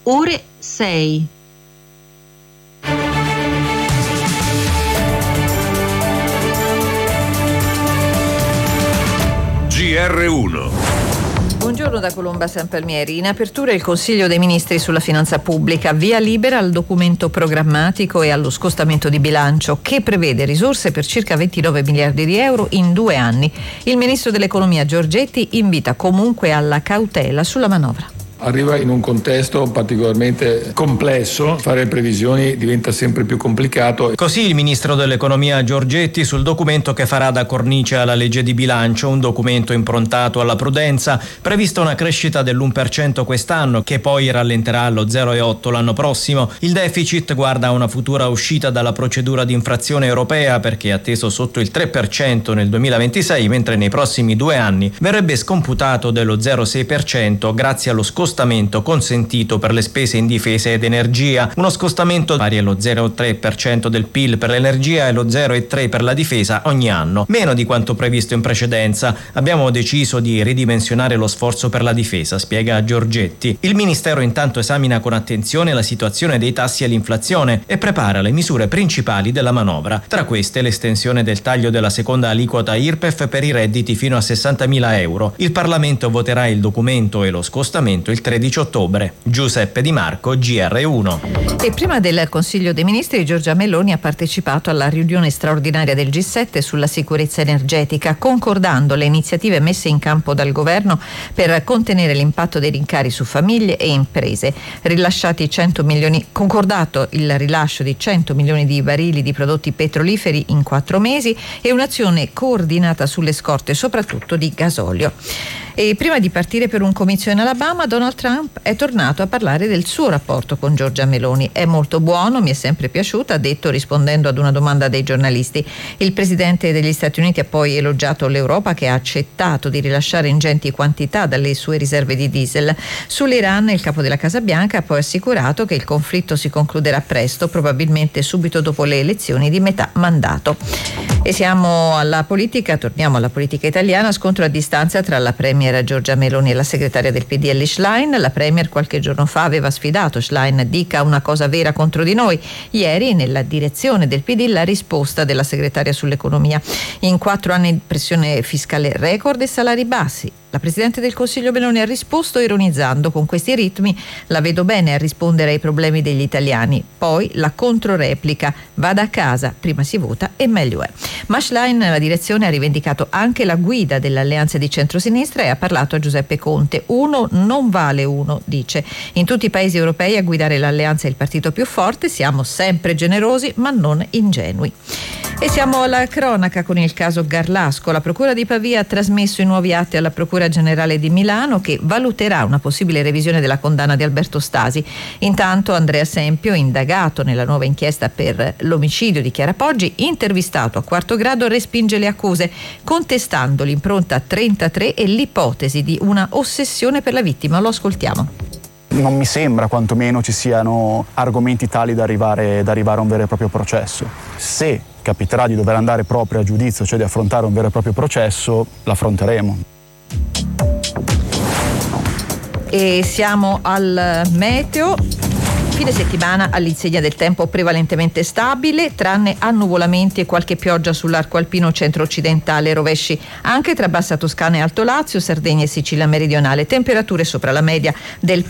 Ore 6. GR1. Buongiorno da Colomba San Palmieri. In apertura il Consiglio dei Ministri sulla finanza pubblica, via libera al documento programmatico e allo scostamento di bilancio che prevede risorse per circa 29 miliardi di euro in 2 anni. Il Ministro dell'Economia Giorgetti invita comunque alla cautela sulla manovra. Arriva in un contesto particolarmente complesso, fare previsioni diventa sempre più complicato. Così il ministro dell'Economia Giorgetti sul documento che farà da cornice alla legge di bilancio, un documento improntato alla prudenza, prevista una crescita dell'1% quest'anno che poi rallenterà allo 0,8 l'anno prossimo. Il deficit guarda a una futura uscita dalla procedura di infrazione europea perché è atteso sotto il 3% nel 2026, mentre nei prossimi 2 anni verrebbe scomputato dello 0,6% grazie allo scostamento consentito per le spese in difesa ed energia, uno scostamento pari allo 0,3% del PIL per l'energia e lo 0,3% per la difesa ogni anno, meno di quanto previsto in precedenza. Abbiamo deciso di ridimensionare lo sforzo per la difesa, spiega Giorgetti. Il Ministero intanto esamina con attenzione la situazione dei tassi e l'inflazione e prepara le misure principali della manovra. Tra queste l'estensione del taglio della seconda aliquota IRPEF per i redditi fino a 60.000 euro. Il Parlamento voterà il documento e lo scostamento il 13 ottobre. Giuseppe Di Marco, GR1. E prima del Consiglio dei Ministri, Giorgia Meloni ha partecipato alla riunione straordinaria del G7 sulla sicurezza energetica, concordando le iniziative messe in campo dal governo per contenere l'impatto dei rincari su famiglie e imprese. Concordato il rilascio di 100 milioni di barili di prodotti petroliferi in 4 mesi e un'azione coordinata sulle scorte, soprattutto di gasolio. E prima di partire per un comizio in Alabama, Donald Trump è tornato a parlare del suo rapporto con Giorgia Meloni. È molto buono, mi è sempre piaciuta, ha detto rispondendo ad una domanda dei giornalisti. Il presidente degli Stati Uniti ha poi elogiato l'Europa che ha accettato di rilasciare ingenti quantità dalle sue riserve di diesel. Sull'Iran il capo della Casa Bianca ha poi assicurato che il conflitto si concluderà presto, probabilmente subito dopo le elezioni di metà mandato. E torniamo alla politica italiana, scontro a distanza tra la premier Giorgia Meloni e la segretaria del PD Elly Schlein. La premier qualche giorno fa aveva sfidato Schlein: dica una cosa vera contro di noi. Ieri nella direzione del PD la risposta della segretaria sull'economia: in 4 anni di pressione fiscale record e salari bassi. La Presidente del Consiglio Meloni ha risposto ironizzando: con questi ritmi la vedo bene a rispondere ai problemi degli italiani. Poi la controreplica: vada a casa, prima si vota e meglio è. Ma Schlein, la direzione, ha rivendicato anche la guida dell'alleanza di centrosinistra e ha parlato a Giuseppe Conte. Uno non vale uno, dice. In tutti i paesi europei a guidare l'alleanza è il partito più forte, siamo sempre generosi ma non ingenui. E siamo alla cronaca con il caso Garlasco. La Procura di Pavia ha trasmesso i nuovi atti alla Procura Generale di Milano, che valuterà una possibile revisione della condanna di Alberto Stasi. Intanto Andrea Sempio, indagato nella nuova inchiesta per l'omicidio di Chiara Poggi, intervistato a Quarto Grado, respinge le accuse, contestando l'impronta 33 e l'ipotesi di una ossessione per la vittima. Lo ascoltiamo. Non mi sembra quantomeno ci siano argomenti tali da arrivare a un vero e proprio processo. Se capiterà di dover andare proprio a giudizio, cioè di affrontare un vero e proprio processo, l'affronteremo. E siamo al meteo. Fine settimana all'insegna del tempo prevalentemente stabile, tranne annuvolamenti e qualche pioggia sull'arco alpino centro-occidentale, rovesci anche tra Bassa Toscana e Alto Lazio, Sardegna e Sicilia meridionale, temperature sopra la media del